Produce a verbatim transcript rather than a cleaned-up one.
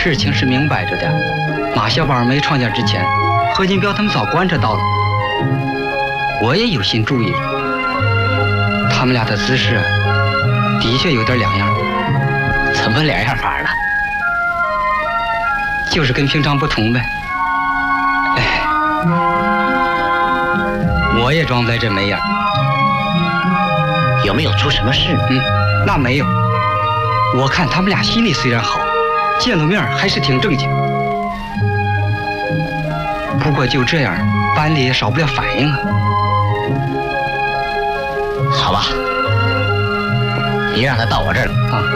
事情是明摆着的，马小宝没闯进之前，何金彪他们早观察到了，我也有心注意了。他们俩的姿势的确有点两样。 怎么两样法了？ 就是跟平常不同呗。哎，我也装在这没样。 有没有出什么事？ 嗯，那没有。我看他们俩心里虽然好，见了面还是挺正经。不过就这样，班里也少不了反应啊。 好吧，你让他到我这儿来啊。